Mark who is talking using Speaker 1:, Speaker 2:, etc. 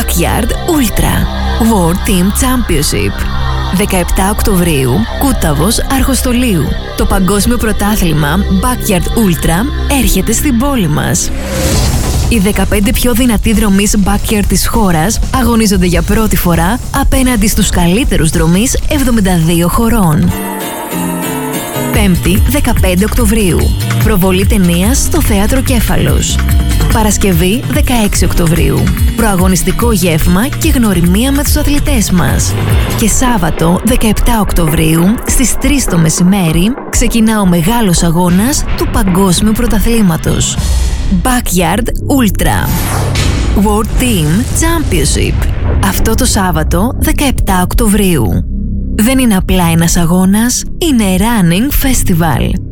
Speaker 1: Backyard Ultra World Team Championship. 17 Οκτωβρίου, Κούταβος, Αρχοστολίου. Το παγκόσμιο πρωτάθλημα Backyard Ultra έρχεται στην πόλη μας. Οι 15 πιο δυνατοί δρομείς backyard της χώρας αγωνίζονται για πρώτη φορά απέναντι στους καλύτερους δρομείς 72 χωρών. 5η, 15 Οκτωβρίου. Προβολή ταινίας στο Θέατρο Κέφαλος. Παρασκευή, 16 Οκτωβρίου. Προαγωνιστικό γεύμα και γνωριμία με τους αθλητές μας. Και Σάββατο, 17 Οκτωβρίου, στις 3 το μεσημέρι, ξεκινά ο μεγάλος αγώνας του Παγκόσμιου Πρωταθλήματος. Backyard Ultra World Team Championship. Αυτό το Σάββατο, 17 Οκτωβρίου. Δεν είναι απλά ένας αγώνας, είναι Running Festival.